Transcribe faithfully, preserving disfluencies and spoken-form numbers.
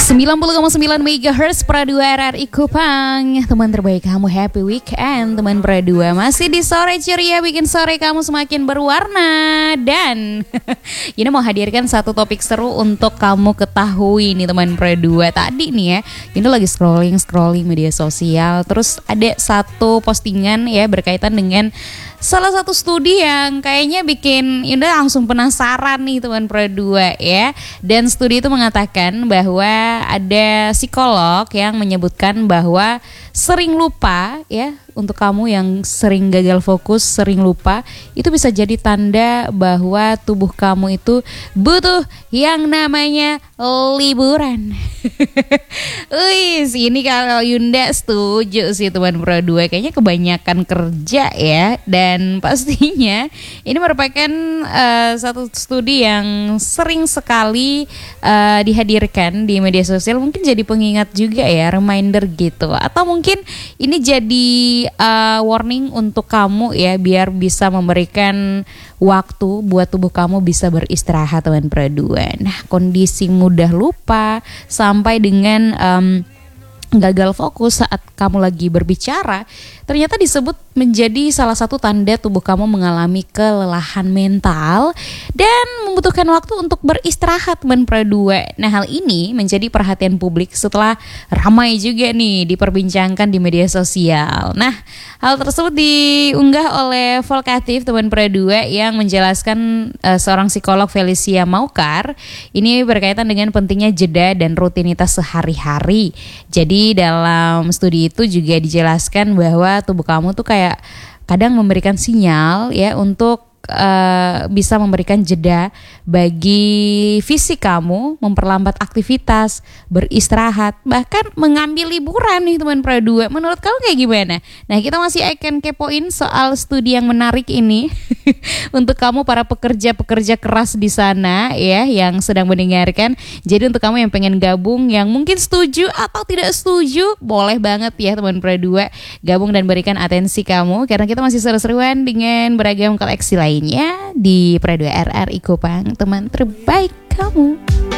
sembilan puluh koma sembilan megahertz Pra dua R R I Kupang. Teman terbaik kamu, happy weekend teman Pra dua. Masih di sore ceria, bikin sore kamu semakin berwarna. Dan ini mau hadirkan satu topik seru untuk kamu ketahui nih teman Pra dua. Tadi nih ya, ini lagi scrolling-scrolling media sosial, terus ada satu postingan ya berkaitan dengan salah satu studi yang kayaknya bikin Yunda langsung penasaran nih teman Pra dua ya. Dan studi itu mengatakan bahwa ada psikolog yang menyebutkan bahwa sering lupa ya, untuk kamu yang sering gagal fokus, sering lupa, itu bisa jadi tanda bahwa tubuh kamu itu butuh yang namanya liburan. Wih, ini kalau Yunda setuju sih teman Pro dua, kayaknya kebanyakan kerja ya. Dan pastinya ini merupakan uh, satu studi yang sering sekali uh, dihadirkan di media sosial. Mungkin jadi pengingat juga ya, reminder gitu. Atau mungkin ini jadi uh, warning untuk kamu ya, biar bisa memberikan waktu buat tubuh kamu bisa beristirahat teman Pro dua. Nah, kondisi mudah lupa sampai dengan um, gagal fokus saat kamu lagi berbicara ternyata disebut menjadi salah satu tanda tubuh kamu mengalami kelelahan mental dan membutuhkan waktu untuk beristirahat teman Pro dua. Nah, hal ini menjadi perhatian publik setelah ramai juga nih diperbincangkan di media sosial. Nah, hal tersebut diunggah oleh Volkatif teman Pro dua yang menjelaskan uh, seorang psikolog Felicia Maukar. Ini berkaitan dengan pentingnya jeda dan rutinitas sehari-hari. Jadi dalam studi itu juga dijelaskan bahwa tubuh kamu tuh kayak kadang memberikan sinyal ya untuk Uh, bisa memberikan jeda bagi fisik kamu, memperlambat aktivitas, beristirahat, bahkan mengambil liburan nih teman Pro dua. Menurut kamu kayak gimana? Nah, kita masih akan kepoin soal studi yang menarik ini untuk kamu para pekerja-pekerja keras di sana ya yang sedang mendengarkan. Jadi untuk kamu yang pengen gabung, yang mungkin setuju atau tidak setuju, boleh banget ya teman Pro dua gabung dan berikan atensi kamu, karena kita masih seru-seruan dengan beragam koleksi lain lainnya di Pra dua R R I Kupang, teman terbaik kamu.